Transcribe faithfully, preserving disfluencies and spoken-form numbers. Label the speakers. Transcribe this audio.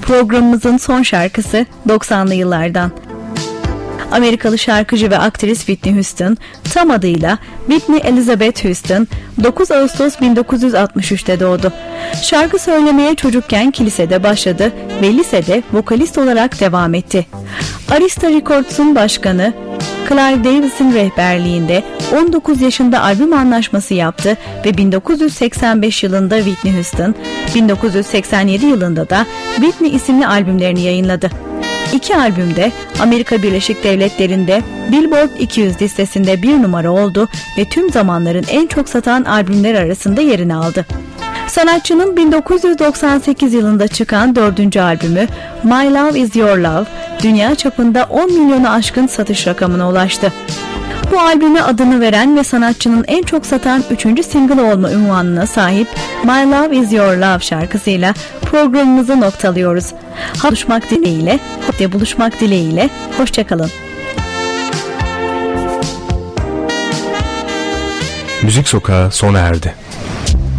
Speaker 1: Programımızın son şarkısı doksanlı yıllardan. Amerikalı şarkıcı ve aktris Whitney Houston, tam adıyla Whitney Elizabeth Houston, dokuz Ağustos bin dokuz yüz altmış üçte doğdu. Şarkı söylemeye çocukken kilisede başladı ve lisede vokalist olarak devam etti. Arista Records'un başkanı Clive Davis'in rehberliğinde on dokuz yaşında albüm anlaşması yaptı ve bin dokuz yüz seksen beş yılında Whitney Houston, bin dokuz yüz seksen yedi yılında da Whitney isimli albümlerini yayınladı. İki albümde Amerika Birleşik Devletleri'nde Billboard iki yüz listesinde bir numara oldu ve tüm zamanların en çok satan albümler arasında yerini aldı. Sanatçının bin dokuz yüz doksan sekiz yılında çıkan dördüncü albümü My Love Is Your Love, dünya çapında on milyonu aşkın satış rakamına ulaştı. Bu albüme adını veren ve sanatçının en çok satan üçüncü single olma unvanına sahip My Love Is Your Love şarkısıyla programımızı noktalıyoruz. Buluşmak dileğiyle, de buluşmak dileğiyle, hoşçakalın.
Speaker 2: Müzik Sokağı sona erdi.